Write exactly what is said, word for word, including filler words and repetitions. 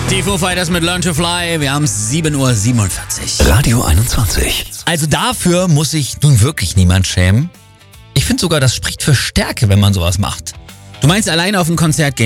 Die Foo Fighters mit Learn to Fly. Wir haben sieben Uhr siebenundvierzig. Radio einundzwanzig. Also dafür muss sich nun wirklich niemand schämen. Ich finde sogar, das spricht für Stärke, wenn man sowas macht. Du meinst alleine auf ein Konzert gehen?